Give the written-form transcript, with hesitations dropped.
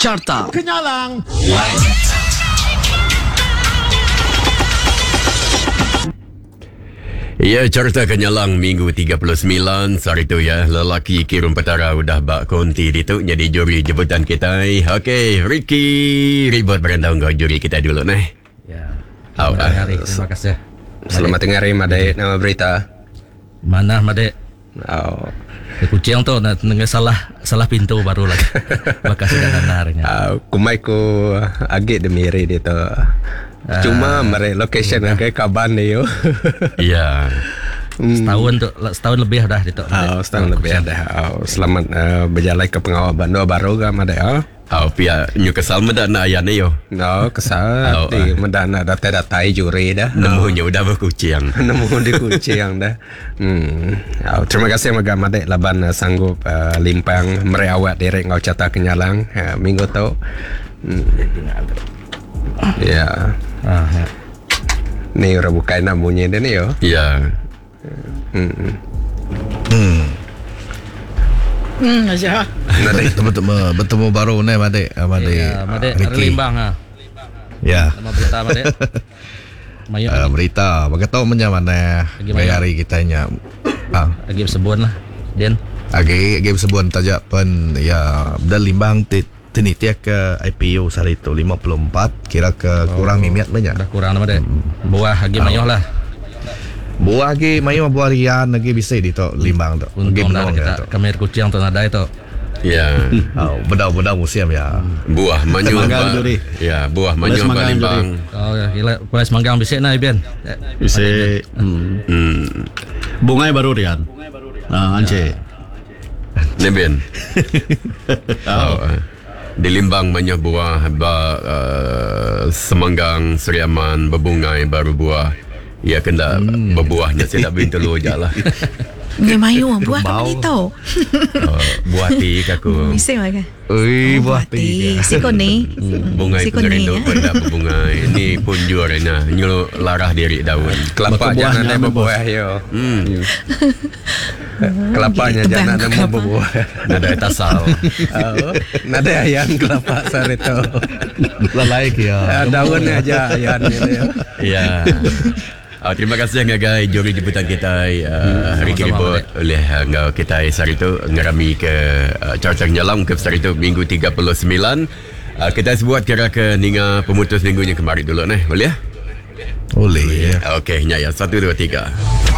Carta Kenyalang. Ya, Carta Kenyalang minggu 39 hari tu ya. Lelaki Kirun Petara udah bak konti ditu jadi juri jemputan kita. Okey, Ricky ribut berendang ke juri kita dulu nih. Ya. Selamat hari, terima kasih. Selamat tengah hari Made, nama berita. Mana Made? Oh. Kucing tu nak salah pintu baru lagi. Makasih dan harinya. Kumai ku agak demiri dia tu. Cuma mere location ke kaban dia yo. Ya. Setahun lebih dah itu. Setahun lebih dah. Selamat berjalan ke pengawal Bandar baru ke Made. Pia nyu kesal medana ayah ni yo. No, kesal. Di medana data juri dah. Nemunya udah berkucing. Nemu di kucing dah. Terima kasih Maga Made laban sanggup limpang merawat direk ngau Carta Kenyalang minggu tu. Ya. Ni orang bukan namanya dia ni yo. Ya. Aja. Made bertemu baru ni Made. Made Limbang Ya. Nama berita Made. Berita bagaimana menyaman hari kita nya. Lagi sebun lah. Den. Game sebuah tajak pen ya dan limbang tinitiak ke IPO hari itu 54 kira ke kurang mimiat banyak. Dah kurang Made. Buah lagi mayoh lah. Buah lagi mayo buah rian lagi bisa di tu limbang tu. Untung dah kita kamera kucing tu nada itu. Ya. Bedau musim ya. Buah manyu. Ya, buah manyu limbang. Oh ya, gila. Kuala Semanggang bisik nah Iben. Bisa. Bungai baru Rian. Ance. Neben. Di Limbang banyak buah Semanggang, Seriaman, berbungai baru buah. Ya kena berbuahnya saya tak bintu lu je lah. Ngai mayu buah kamu ni tahu. Buah ti kaku. Bisa kan? Buah ti. Siko ni. Bungai pengerindu pada berbungai. Ini pun juaranya nyuruh larah diri daun. Kelapa jangan ada berbuah yo. Kelapanya jangan ada berbuah. Nada tasal. Nada ayam kelapa sari tu. Lalai kia. Daunnya aja ayam ni. Ya. Terima kasih ngagai juri jemputan kita Ricky Ribut oleh ngau kita hari itu ngerami ke Carta Kenyalang ke hari itu minggu 39. Kita buat kira ke ninga pemutus minggunya kemarin dulu boleh? Boleh. Okey, nyaya 1 2 3.